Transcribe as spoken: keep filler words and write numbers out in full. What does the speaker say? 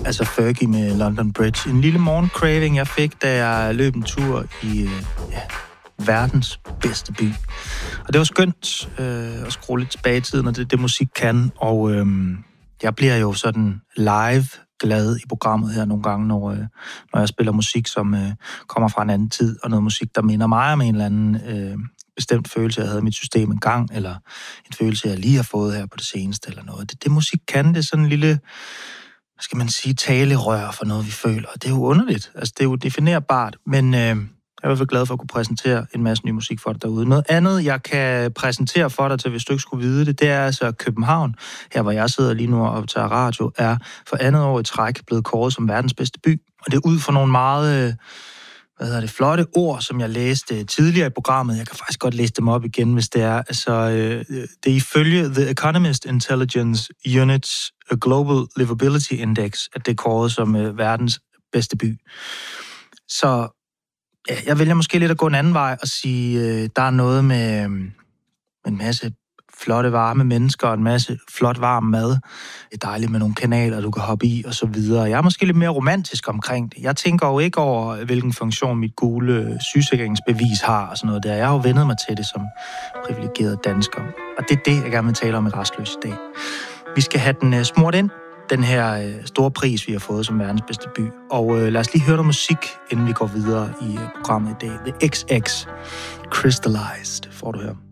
Altså Fergie med London Bridge. En lille morgencraving, jeg fik, da jeg løb en tur i ja, verdens bedste by. Og det var skønt øh, at skrue lidt tilbage i tiden, og det det musik kan. Og øh, jeg bliver jo sådan live glad i programmet her nogle gange, når, øh, når jeg spiller musik, som øh, kommer fra en anden tid, og noget musik, der minder mig om en eller anden øh, bestemt følelse, jeg havde i mit system en gang, eller en følelse, jeg lige har fået her på det seneste, eller noget. Det, det musik kan, det er sådan en lille, hvad skal man sige, talerør for noget, vi føler. Og det er jo underligt. Altså, det er jo definerbart, men øh, jeg er i hvert fald glad for at kunne præsentere en masse ny musik for dig derude. Noget andet, jeg kan præsentere for dig til, hvis du ikke skulle vide det, det er altså København, her hvor jeg sidder lige nu og optager radio, er for andet år i træk blevet kåret som verdens bedste by. Og det er ud fra nogle meget, hvad hedder det, flotte ord, som jeg læste tidligere i programmet. Jeg kan faktisk godt læse dem op igen, hvis det er. Altså, det er ifølge The Economist Intelligence Unit's Global Livability Index, at det er kåret som verdens bedste by. Så ja, jeg vælger måske lidt at gå en anden vej og sige, øh, der er noget med, øh, med en masse flotte, varme mennesker og en masse flot, varm mad. Det er dejligt med nogle kanaler, du kan hoppe i og så videre. Jeg er måske lidt mere romantisk omkring det. Jeg tænker jo ikke over, hvilken funktion mit gule sygesikringsbevis har og sådan noget der. Jeg har jo vendet mig til det som privilegeret dansker. Og det er det, jeg gerne vil tale om i Rastløs i dag. Vi skal have den uh, smurt ind. Den her øh, store pris, vi har fået som verdens bedste by. Og øh, lad os lige høre noget musik, inden vi går videre i øh, programmet i dag. The X X Crystallized får du her.